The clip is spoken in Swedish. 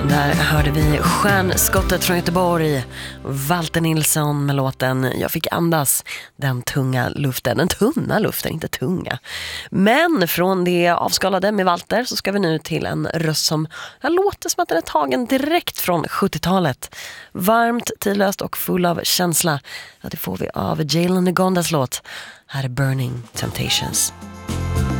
Där hörde vi stjärnskottet från Göteborg, Walter Nilsson med låten Jag fick andas, den tunga luften. Den tunna luften, inte tunga. Men från det avskalade med Walter så ska vi nu till en röst som låter som att den är tagen direkt från 70-talet. Varmt, tidlöst och full av känsla. Ja, det får vi av Jalen Ngondas låt. Här är Burning Temptations.